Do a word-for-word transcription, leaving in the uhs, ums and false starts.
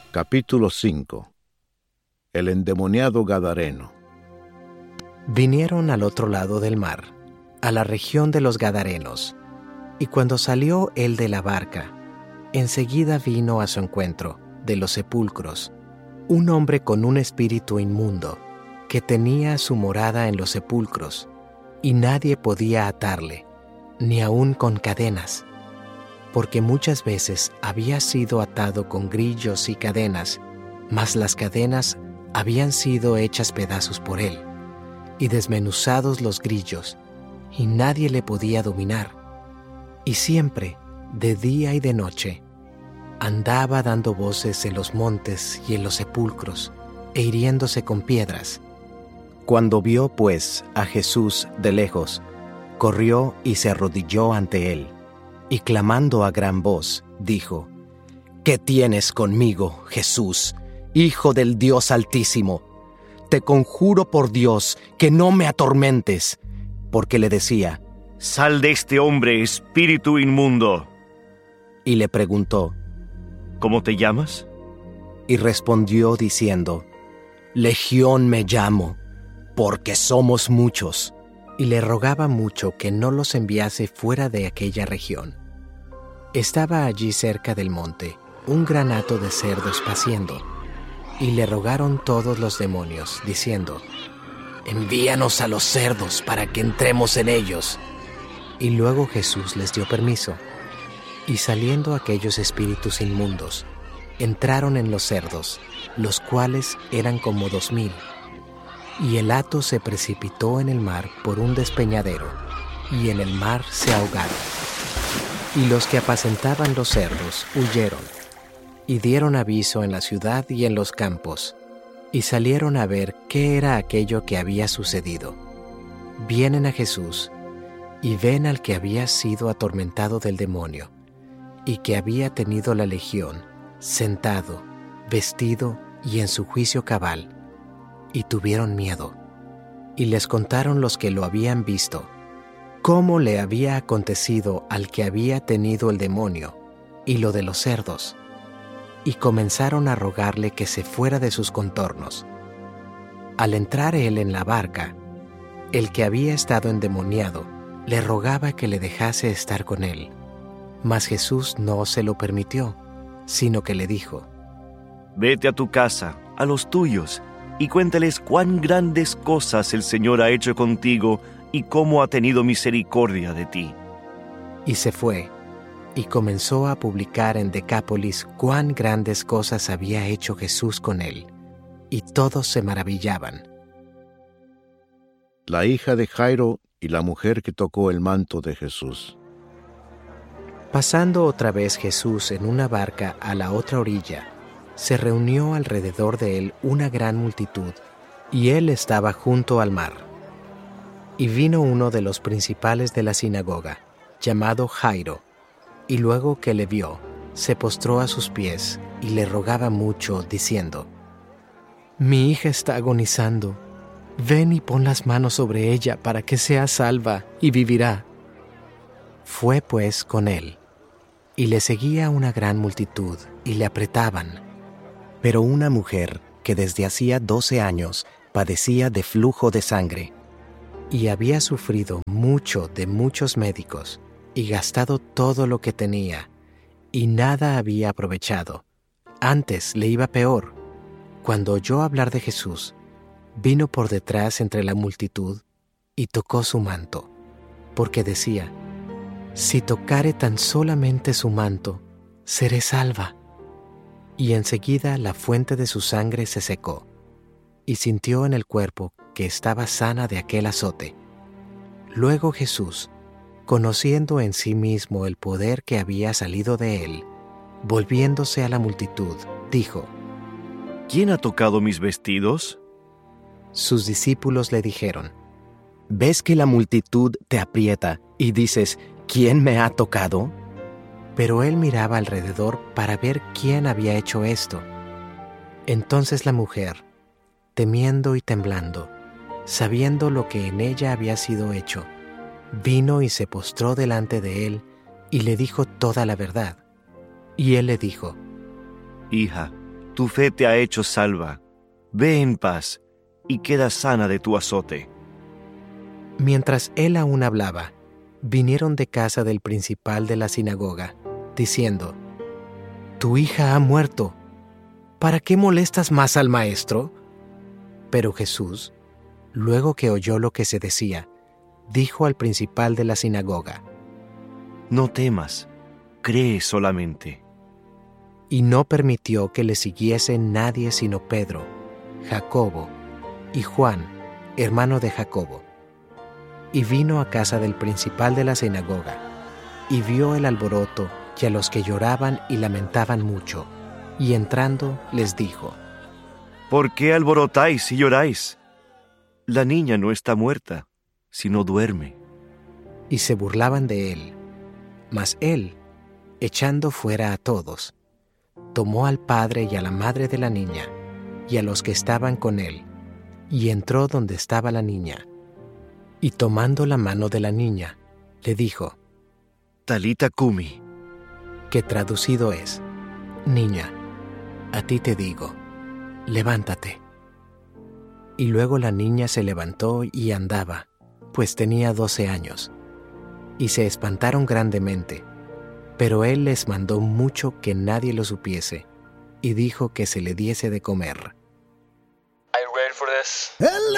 Capítulo cinco. El endemoniado Gadareno. Vinieron al otro lado del mar, a la región de los Gadarenos, y cuando salió él de la barca, enseguida vino a su encuentro, de los sepulcros, un hombre con un espíritu inmundo, que tenía su morada en los sepulcros, y nadie podía atarle, ni aun con cadenas, porque muchas veces había sido atado con grillos y cadenas, mas las cadenas habían sido hechas pedazos por él, y desmenuzados los grillos, y nadie le podía dominar. Y siempre, de día y de noche, andaba dando voces en los montes y en los sepulcros, e hiriéndose con piedras. Cuando vio, pues, a Jesús de lejos, corrió y se arrodilló ante él, y clamando a gran voz, dijo: ¿Qué tienes conmigo, Jesús, Hijo del Dios Altísimo? Te conjuro por Dios que no me atormentes. Porque le decía: Sal de este hombre, espíritu inmundo. Y le preguntó: ¿Cómo te llamas? Y respondió diciendo: Legión me llamo, porque somos muchos. Y le rogaba mucho que no los enviase fuera de aquella región. Estaba allí cerca del monte un gran hato de cerdos paciendo, y le rogaron todos los demonios, diciendo: Envíanos a los cerdos para que entremos en ellos. Y luego Jesús les dio permiso, y saliendo aquellos espíritus inmundos, entraron en los cerdos, los cuales eran como dos mil. Y el hato se precipitó en el mar por un despeñadero, y en el mar se ahogaron. Y los que apacentaban los cerdos huyeron, y dieron aviso en la ciudad y en los campos, y salieron a ver qué era aquello que había sucedido. Vienen a Jesús, y ven al que había sido atormentado del demonio, y que había tenido la legión, sentado, vestido y en su juicio cabal, y tuvieron miedo. Y les contaron los que lo habían visto, cómo le había acontecido al que había tenido el demonio, y lo de los cerdos, y comenzaron a rogarle que se fuera de sus contornos. Al entrar él en la barca, el que había estado endemoniado le rogaba que le dejase estar con él, mas Jesús no se lo permitió, sino que le dijo: Vete a tu casa, a los tuyos, y cuéntales cuán grandes cosas el Señor ha hecho contigo y cómo ha tenido misericordia de ti. Y se fue, y comenzó a publicar en Decápolis cuán grandes cosas había hecho Jesús con él, y todos se maravillaban. La hija de Jairo y la mujer que tocó el manto de Jesús. Pasando otra vez Jesús en una barca a la otra orilla, se reunió alrededor de él una gran multitud, y él estaba junto al mar. Y vino uno de los principales de la sinagoga, llamado Jairo, y luego que le vio, se postró a sus pies y le rogaba mucho, diciendo: Mi hija está agonizando. Ven y pon las manos sobre ella para que sea salva y vivirá. Fue pues con él, y le seguía una gran multitud, y le apretaban. Pero una mujer que desde hacía doce años padecía de flujo de sangre, y había sufrido mucho de muchos médicos, y gastado todo lo que tenía, y nada había aprovechado, antes le iba peor, cuando oyó hablar de Jesús, vino por detrás entre la multitud, y tocó su manto, porque decía: Si tocare tan solamente su manto, seré salva. Y enseguida la fuente de su sangre se secó, y sintió en el cuerpo que estaba sana de aquel azote. Luego Jesús, conociendo en sí mismo el poder que había salido de él, volviéndose a la multitud, dijo: ¿Quién ha tocado mis vestidos? Sus discípulos le dijeron: ¿Ves que la multitud te aprieta y dices: ¿Quién me ha tocado? Pero él miraba alrededor para ver quién había hecho esto. Entonces la mujer, temiendo y temblando, sabiendo lo que en ella había sido hecho, vino y se postró delante de él y le dijo toda la verdad. Y él le dijo: Hija, tu fe te ha hecho salva. Ve en paz y queda sana de tu azote. Mientras él aún hablaba, vinieron de casa del principal de la sinagoga, diciendo: «Tu hija ha muerto. ¿Para qué molestas más al maestro?» Pero Jesús, luego que oyó lo que se decía, dijo al principal de la sinagoga: «No temas, cree solamente». Y no permitió que le siguiese nadie sino Pedro, Jacobo y Juan, hermano de Jacobo. Y vino a casa del principal de la sinagoga, y vio el alboroto y a los que lloraban y lamentaban mucho, y entrando les dijo: ¿Por qué alborotáis y lloráis? La niña no está muerta, sino duerme. Y se burlaban de él. Mas él, echando fuera a todos, tomó al padre y a la madre de la niña, y a los que estaban con él, y entró donde estaba la niña. Y tomando la mano de la niña, le dijo: Talita cumi, que traducido es: Niña, a ti te digo, levántate. Y luego la niña se levantó y andaba, pues tenía doce años. Y se espantaron grandemente, pero él les mandó mucho que nadie lo supiese, y dijo que se le diese de comer. Are you ready for this? El